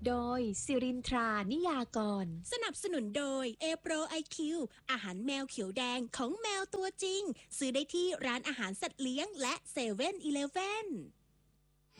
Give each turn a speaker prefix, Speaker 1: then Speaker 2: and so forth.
Speaker 1: โดยสิรินทรานิยากร
Speaker 2: สนับสนุนโดย A Pro IQ อาหารแมวเขียวแดงของแมวตัวจริงซื้อได้ที่ร้านอาหารสัตว์เลี้ยงและ7-Eleven